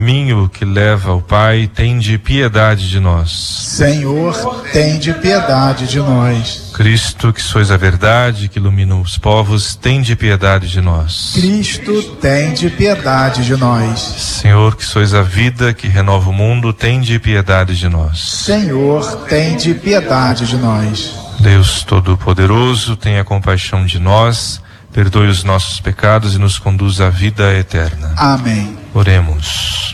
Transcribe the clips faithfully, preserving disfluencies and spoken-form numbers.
Caminho que leva ao Pai, tende piedade de nós. Senhor, tende piedade de nós. Cristo, que sois a verdade, que ilumina os povos, tende piedade de nós. Cristo, tende piedade de nós. Senhor, que sois a vida, que renova o mundo, tende piedade de nós. Senhor, tende piedade de nós. Deus Todo-Poderoso, tenha compaixão de nós, perdoe os nossos pecados e nos conduza à vida eterna. Amém. Oremos.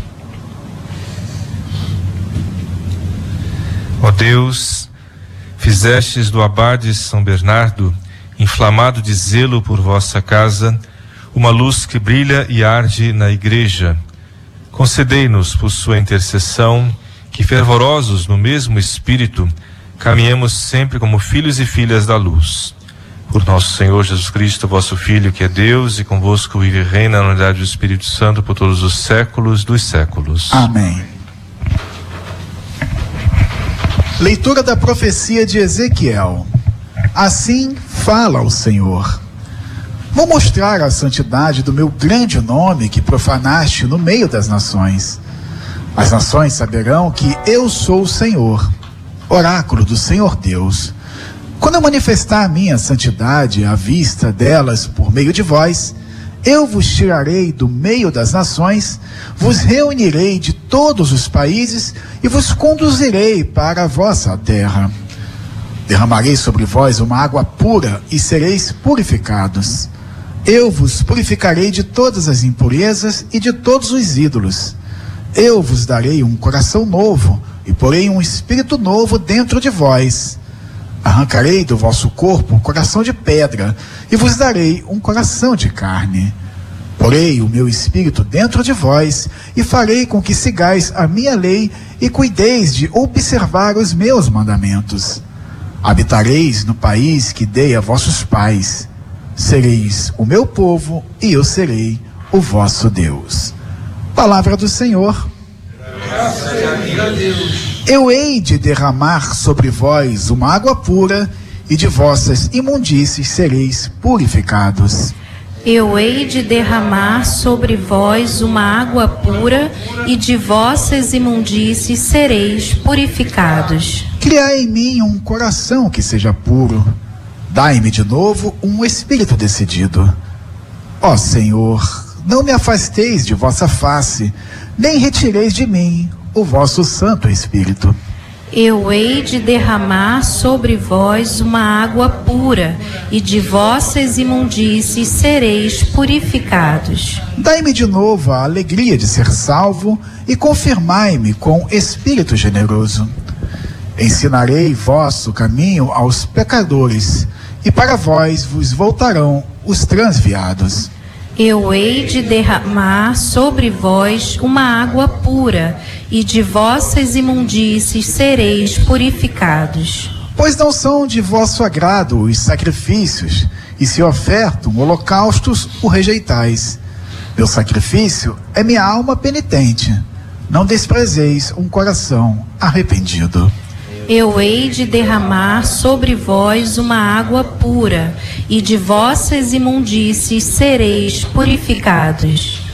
Ó Deus, fizestes do abade São Bernardo, inflamado de zelo por vossa casa, uma luz que brilha e arde na Igreja. Concedei-nos, por sua intercessão, que fervorosos no mesmo Espírito, caminhemos sempre como filhos e filhas da luz. Por nosso Senhor Jesus Cristo, vosso Filho, que é Deus, e convosco vive e reina na unidade do Espírito Santo por todos os séculos dos séculos. Amém. Leitura da profecia de Ezequiel. Assim fala o Senhor: vou mostrar a santidade do meu grande nome que profanaste no meio das nações. As nações saberão que eu sou o Senhor, oráculo do Senhor Deus. Quando eu manifestar a minha santidade à vista delas por meio de vós, eu vos tirarei do meio das nações, vos reunirei de todos os países e vos conduzirei para a vossa terra. Derramarei sobre vós uma água pura e sereis purificados. Eu vos purificarei de todas as impurezas e de todos os ídolos. Eu vos darei um coração novo e porei um espírito novo dentro de vós. Arrancarei do vosso corpo um coração de pedra e vos darei um coração de carne. Porei o meu espírito dentro de vós e farei com que sigais a minha lei e cuideis de observar os meus mandamentos. Habitareis no país que dei a vossos pais. Sereis o meu povo e eu serei o vosso Deus. Palavra do Senhor. Graças a Deus. Eu hei de derramar sobre vós uma água pura, e de vossas imundícies sereis purificados. Eu hei de derramar sobre vós uma água pura, e de vossas imundícies sereis purificados. Criai em mim um coração que seja puro. Dai-me de novo um espírito decidido. Ó Senhor, não me afasteis de vossa face, nem retireis de mim o vosso Santo Espírito. Eu hei de derramar sobre vós uma água pura, e de vossas imundícies sereis purificados. Dai-me de novo a alegria de ser salvo, e confirmai-me com espírito generoso. Ensinarei vosso caminho aos pecadores, e para vós vos voltarão os transviados. Eu hei de derramar sobre vós uma água pura, e de vossas imundícies sereis purificados. Pois não são de vosso agrado os sacrifícios, e se ofertam holocaustos, o rejeitais. Meu sacrifício é minha alma penitente. Não desprezeis um coração arrependido. Eu hei de derramar sobre vós uma água pura, e de vossas imundícies sereis purificados.